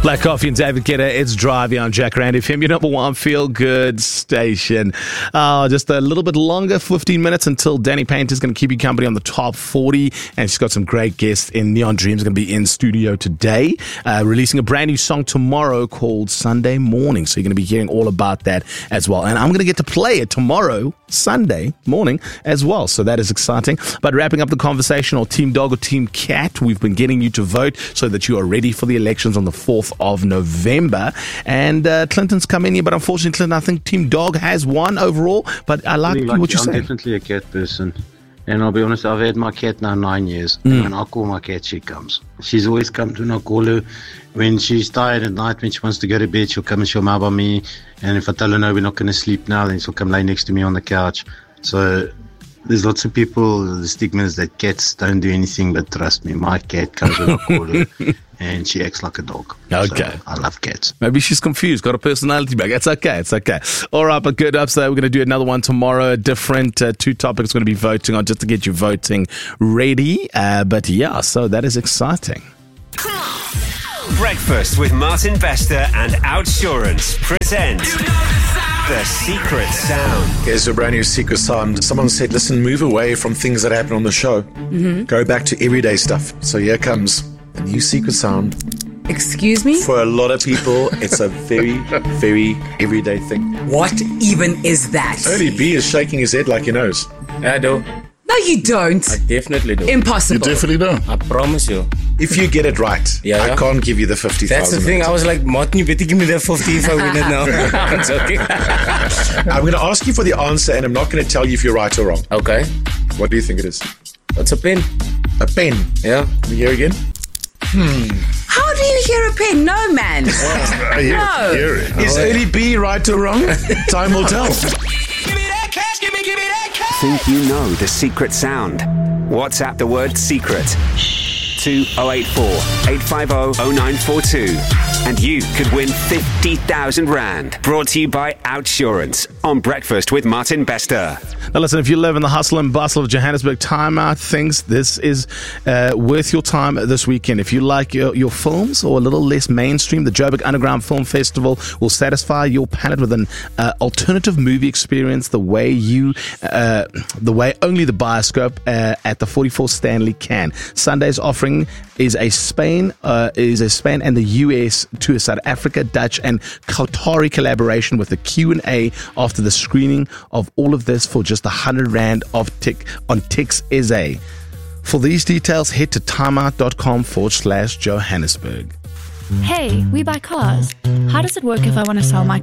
Black Coffee and David Guetta, it's Drive here on Jacaranda FM, your number one feel-good station. Just a little bit longer, 15 minutes until Danny Painter's going to keep you company on the top 40, and she's got some great guests in Neon Dreams going to be in studio today, releasing a brand new song tomorrow called Sunday Morning, so you're going to be hearing all about that as well. And I'm going to get to play it tomorrow, Sunday morning as well, so that is exciting. But wrapping up the conversation, or Team Dog or Team Cat, we've been getting you to vote so that you are ready for the elections on the 4th of November. And Clinton's come in here, but unfortunately, Clinton, I think Team Dog has won overall. But I like what you're saying. I'm definitely a cat person. And I'll be honest, I've had my cat now 9 years. And when I call my cat, she comes. She's always come to when I call her. When she's tired at night, when she wants to go to bed, she'll come and she'll mow by me. And if I tell her, no, we're not going to sleep now, then she'll come lay next to me on the couch. So there's lots of people, the stigma is that cats don't do anything, but trust me, my cat comes when I call her. And she acts like a dog. Okay. So I love cats. Maybe she's confused, got a personality back. It's okay. All right, but good up. So we're going to do another one tomorrow. A different two topics we're going to be voting on just to get you voting ready. But yeah, so that is exciting. Breakfast with Martin Bester and Outsurance present The Secret Sound. Here's a brand new secret sound. Someone said, listen, move away from things that happen on the show. Go back to everyday stuff. So here comes a new secret sound. Excuse me? For a lot of people, it's a very, very everyday thing. What even is that? Only B is shaking his head like he knows. I do. No, you don't. I definitely do. Impossible. You definitely don't. I promise you. If you get it right, I can't give you the 50,000. That's the thing. I was like, Martin, you better give me the 50 if I win it now. I'm joking. I'm going to ask you for the answer, and I'm not going to tell you if you're right or wrong. Okay. What do you think it is? It's a pen. A pen? Yeah. Can you hear again? How do you hear a pen? No, man. No. Is Early B right or wrong? Time will tell. Think you know the secret sound? WhatsApp the word secret to 084 850 0942 and you could win 50,000 Rand. Brought to you by Outsurance on Breakfast with Martin Bester. Now listen, if you live in the hustle and bustle of Johannesburg, time out things, this is worth your time this weekend. If you like your films or a little less mainstream, the Joburg Underground Film Festival will satisfy your palate with an alternative movie experience the way only the Bioscope at the 44 Stanley can. Sunday's offering is a Spain and the US to a South Africa, Dutch and Qatari collaboration with a Q&A after the screening of all of this for just 100 Rand on Tix SA. For these details, head to timeout.com/Johannesburg. Hey, we buy cars. How does it work if I want to sell my